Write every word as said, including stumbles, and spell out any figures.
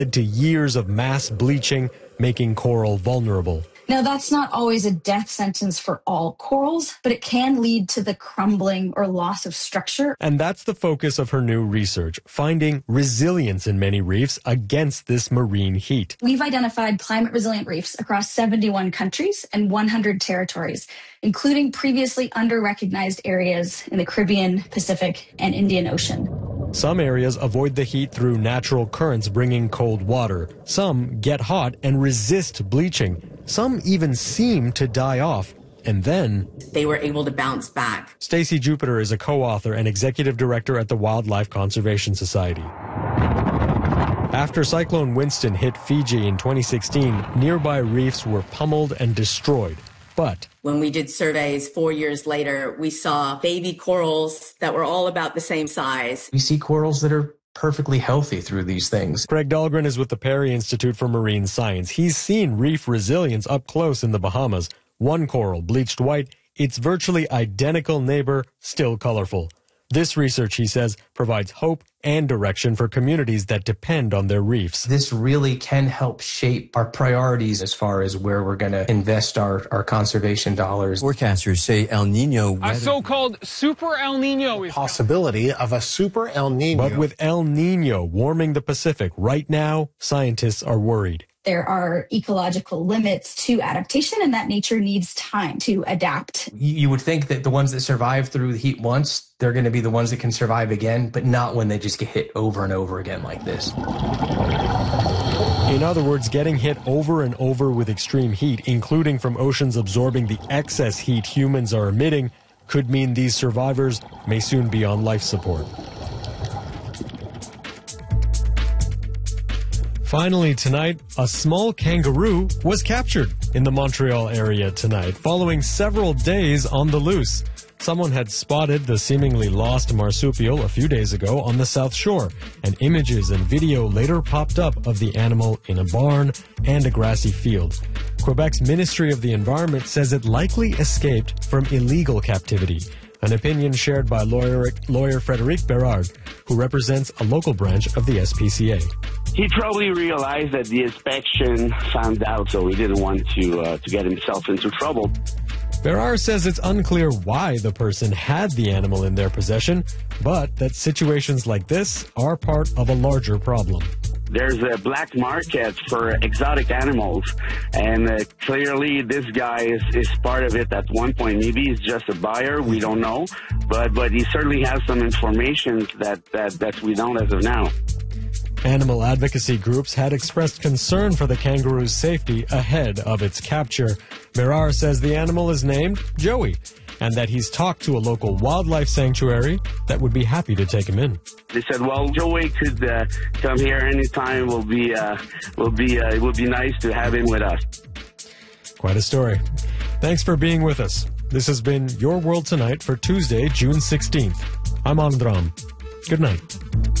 to years of mass bleaching, making coral vulnerable. Now, that's not always a death sentence for all corals, but it can lead to the crumbling or loss of structure. And that's the focus of her new research, finding resilience in many reefs against this marine heat. We've identified climate-resilient reefs across seventy-one countries and one hundred territories, including previously under-recognized areas in the Caribbean, Pacific, and Indian Ocean. Some areas avoid the heat through natural currents bringing cold water. Some get hot and resist bleaching. Some even seem to die off. And then they were able to bounce back. Stacy Jupiter is a co-author and executive director at the Wildlife Conservation Society. After Cyclone Winston hit Fiji in twenty sixteen, nearby reefs were pummeled and destroyed. But when we did surveys four years later, we saw baby corals that were all about the same size. We see corals that are perfectly healthy through these things. Craig Dahlgren is with the Perry Institute for Marine Science. He's seen reef resilience up close in the Bahamas. One coral bleached white, its virtually identical neighbor still colorful. This research, he says, provides hope and direction for communities that depend on their reefs. This really can help shape our priorities as far as where we're going to invest our, our conservation dollars. Forecasters say El Nino weather. A so-called super El Nino is possibility of a super El Nino. But with El Nino warming the Pacific right now, scientists are worried. There are ecological limits to adaptation, and that nature needs time to adapt. You would think that the ones that survive through the heat once, they're going to be the ones that can survive again, but not when they just get hit over and over again like this. In other words, getting hit over and over with extreme heat, including from oceans absorbing the excess heat humans are emitting, could mean these survivors may soon be on life support. Finally tonight, a small kangaroo was captured in the Montreal area tonight, following several days on the loose. Someone had spotted the seemingly lost marsupial a few days ago on the South Shore, and images and video later popped up of the animal in a barn and a grassy field. Quebec's Ministry of the Environment says it likely escaped from illegal captivity, an opinion shared by lawyer, lawyer Frédéric Bérard, who represents a local branch of the S P C A. He probably realized that the inspection found out, so he didn't want to uh, to get himself into trouble. Bérard says it's unclear why the person had the animal in their possession, but that situations like this are part of a larger problem. There's a black market for exotic animals, and uh, clearly this guy is, is part of it at one point. Maybe he's just a buyer, we don't know, but but he certainly has some information that, that, that we don't as of now. Animal advocacy groups had expressed concern for the kangaroo's safety ahead of its capture. Bérard says the animal is named Joey, and that he's talked to a local wildlife sanctuary that would be happy to take him in. They said, "Well, Joey could uh, come here anytime. Will be, uh, will be, uh, it would be nice to have him with us." Quite a story. Thanks for being with us. This has been Your World Tonight for Tuesday, June sixteenth. I'm Andram. Good night.